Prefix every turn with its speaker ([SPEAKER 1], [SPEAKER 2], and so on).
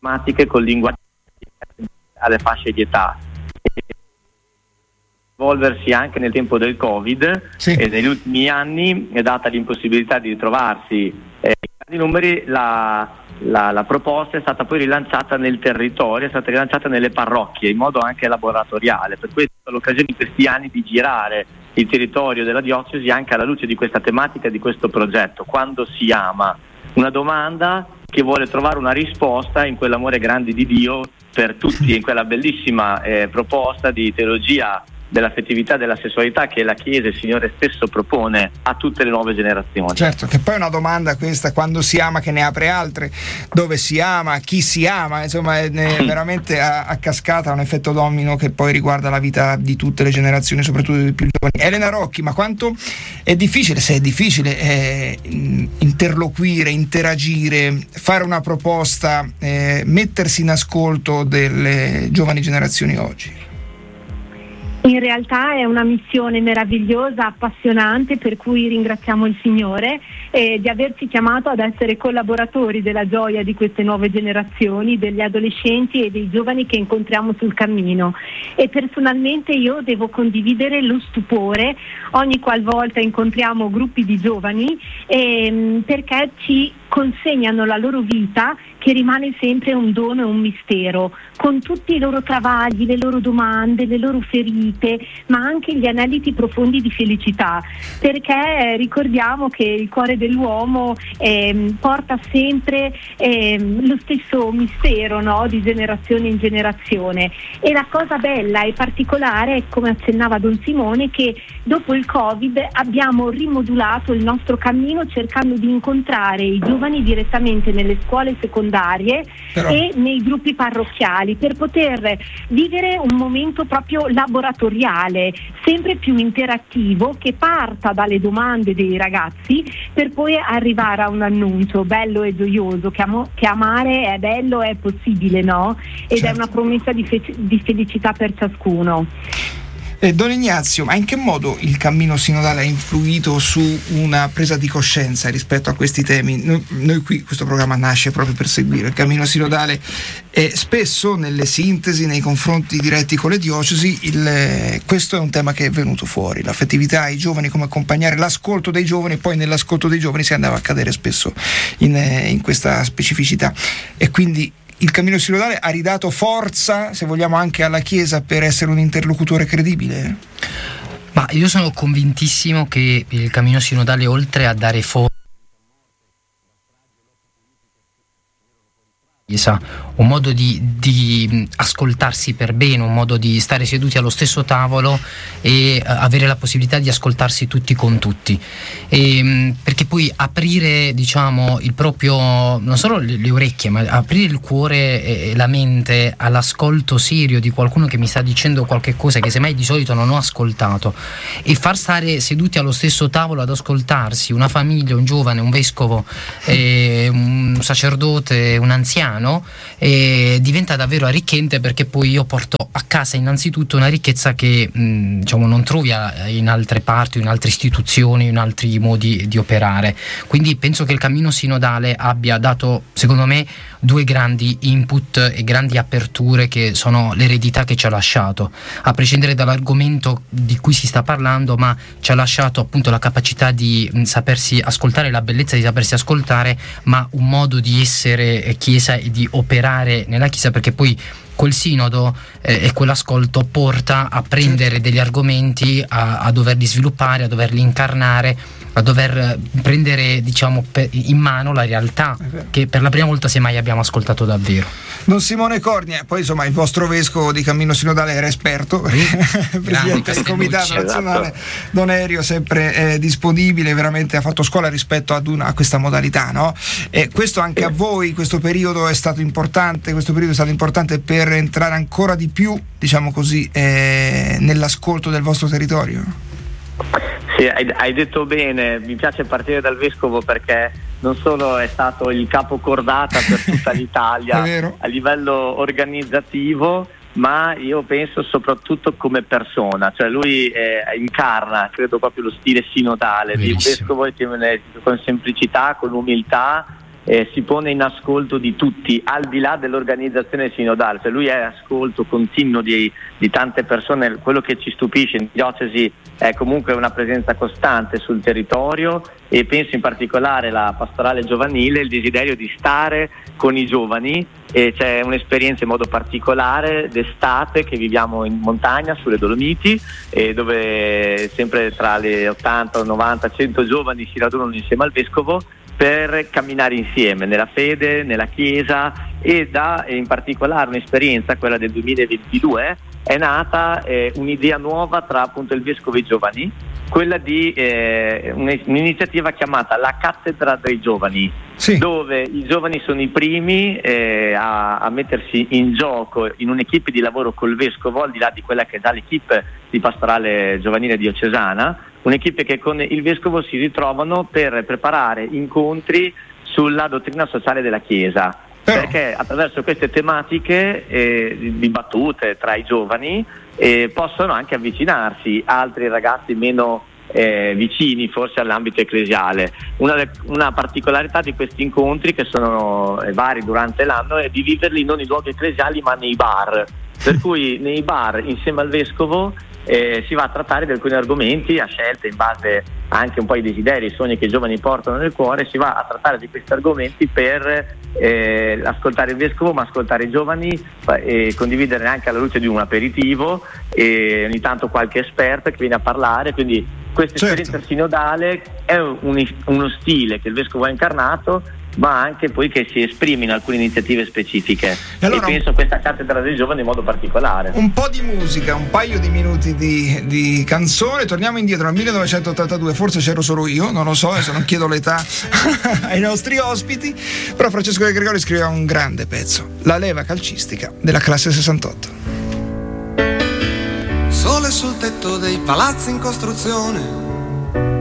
[SPEAKER 1] tematiche con linguaggi alle fasce di età. Evolversi anche nel tempo del Covid,
[SPEAKER 2] sì.
[SPEAKER 1] E negli ultimi anni è data l'impossibilità di ritrovarsi in grandi numeri, la proposta è stata poi rilanciata nel territorio, è stata rilanciata nelle parrocchie in modo anche laboratoriale, per questo l'occasione in questi anni di girare il territorio della diocesi anche alla luce di questa tematica e di questo progetto. Quando si ama, una domanda che vuole trovare una risposta in quell'amore grande di Dio per tutti, in quella bellissima proposta di teologia dell'affettività, della sessualità che la Chiesa e il Signore stesso propone a tutte le nuove generazioni.
[SPEAKER 2] Certo, che poi è una domanda questa, quando si ama, che ne apre altre, dove si ama, chi si ama, insomma è veramente a cascata, un effetto domino che poi riguarda la vita di tutte le generazioni, soprattutto dei più giovani. Elena Rocchi, ma quanto è difficile, se è difficile, interloquire, interagire, fare una proposta, mettersi in ascolto delle giovani generazioni oggi?
[SPEAKER 3] In realtà è una missione meravigliosa, appassionante, per cui ringraziamo il Signore di averci chiamato ad essere collaboratori della gioia di queste nuove generazioni, degli adolescenti e dei giovani che incontriamo sul cammino. E personalmente io devo condividere lo stupore ogni qualvolta incontriamo gruppi di giovani, perché ci consegnano la loro vita, che rimane sempre un dono e un mistero, con tutti i loro travagli, le loro domande, le loro ferite, ma anche gli aneliti profondi di felicità, perché ricordiamo che il cuore dell'uomo porta sempre lo stesso mistero, no? Di generazione in generazione. E la cosa bella e particolare è, come accennava Don Simone, che dopo il Covid abbiamo rimodulato il nostro cammino cercando di incontrare i giovani direttamente nelle scuole secondarie e nei gruppi parrocchiali, per poter vivere un momento proprio laboratoriale, sempre più interattivo, che parta dalle domande dei ragazzi per poi arrivare a un annuncio bello e gioioso, che amare è bello, è possibile, no? Ed certo. È una promessa di felicità per ciascuno.
[SPEAKER 2] Don Ignazio, ma in che modo il cammino sinodale ha influito su una presa di coscienza rispetto a questi temi? Noi qui, questo programma nasce proprio per seguire il cammino sinodale, e spesso nelle sintesi, nei confronti diretti con le diocesi, questo è un tema che è venuto fuori, l'affettività ai giovani, come accompagnare l'ascolto dei giovani, poi nell'ascolto dei giovani si andava a cadere spesso in questa specificità, e quindi il cammino sinodale ha ridato forza, se vogliamo, anche alla Chiesa per essere un interlocutore credibile?
[SPEAKER 4] Ma io sono convintissimo che il cammino sinodale, oltre a dare forza, un modo di ascoltarsi per bene, un modo di stare seduti allo stesso tavolo e avere la possibilità di ascoltarsi tutti con tutti, perché poi aprire, diciamo, il proprio, non solo le orecchie, ma aprire il cuore e la mente all'ascolto serio di qualcuno che mi sta dicendo qualche cosa che semmai di solito non ho ascoltato, e far stare seduti allo stesso tavolo ad ascoltarsi una famiglia, un giovane, un vescovo, un sacerdote, un anziano, diventa davvero arricchente, perché poi io porto a casa innanzitutto una ricchezza che diciamo non trovi in altre parti, in altre istituzioni, in altri modi di operare. Quindi penso che il cammino sinodale abbia dato, secondo me, due grandi input e grandi aperture, che sono l'eredità che ci ha lasciato, a prescindere dall'argomento di cui si sta parlando, ma ci ha lasciato appunto la capacità di sapersi ascoltare, la bellezza di sapersi ascoltare, ma un modo di essere Chiesa e di operare nella Chiesa, perché poi quel sinodo e quell'ascolto porta a prendere degli argomenti, a doverli sviluppare, a doverli incarnare, a dover prendere, diciamo, in mano la realtà che per la prima volta semmai abbiamo ascoltato davvero.
[SPEAKER 2] Don Simone Cornia, poi insomma il vostro vescovo di cammino sinodale era esperto, presidente del comitato nazionale, Don Erio, sempre disponibile, veramente ha fatto scuola rispetto a questa modalità, no? E questo anche a voi, questo periodo è stato importante per entrare ancora di più, diciamo così, nell'ascolto del vostro territorio?
[SPEAKER 1] Sì, hai detto bene, mi piace partire dal vescovo, perché non solo è stato il capo cordata per tutta l'Italia a livello organizzativo, ma io penso soprattutto come persona, cioè lui incarna, credo, proprio lo stile sinodale. Benissimo. Di un vescovo con semplicità, con umiltà, si pone in ascolto di tutti, al di là dell'organizzazione sinodale, cioè lui è ascolto continuo di tante persone. Quello che ci stupisce in diocesi è comunque una presenza costante sul territorio, e penso in particolare alla pastorale giovanile, il desiderio di stare con i giovani, e c'è un'esperienza in modo particolare d'estate che viviamo in montagna sulle Dolomiti, dove sempre tra le 80, 90, 100 giovani si radunano insieme al vescovo per camminare insieme nella fede, nella chiesa, e da in particolare un'esperienza, quella del 2022, è nata un'idea nuova tra appunto il vescovo e i giovani, quella di un'iniziativa chiamata la Cattedra dei Giovani, sì, dove i giovani sono i primi a mettersi in gioco in un'equipe di lavoro col vescovo, al di là di quella che è già l'equipe di pastorale giovanile diocesana, un'equipe che con il vescovo si ritrovano per preparare incontri sulla dottrina sociale della Chiesa. Perché attraverso queste tematiche dibattute tra i giovani possono anche avvicinarsi altri ragazzi meno vicini forse all'ambito ecclesiale. Una particolarità di questi incontri, che sono vari durante l'anno, è di viverli non in luoghi ecclesiali ma nei bar, per cui nei bar insieme al vescovo si va a trattare di alcuni argomenti a scelta in base anche un po' ai desideri, ai sogni che i giovani portano nel cuore. Si va a trattare di questi argomenti per ascoltare il vescovo, ma ascoltare i giovani, e condividere anche alla luce di un aperitivo, e ogni tanto qualche esperto che viene a parlare. Quindi questa esperienza sinodale è uno stile che il vescovo ha incarnato, ma anche poi che si esprime in alcune iniziative specifiche, e penso a questa cattedra dei giovani in modo particolare.
[SPEAKER 2] Un po' di musica, un paio di minuti di canzone, torniamo indietro al 1982, forse c'ero solo io, non lo so, adesso non chiedo l'età ai nostri ospiti, però Francesco De Gregori scriveva un grande pezzo, La leva calcistica della classe 68.
[SPEAKER 5] Sole sul tetto dei palazzi in costruzione,